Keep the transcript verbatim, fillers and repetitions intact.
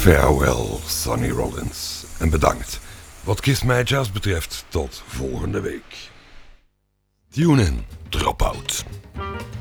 Farewell, Sonny Rollins. En bedankt. Wat Kiss My Jazz betreft, tot volgende week. Tune in, drop out.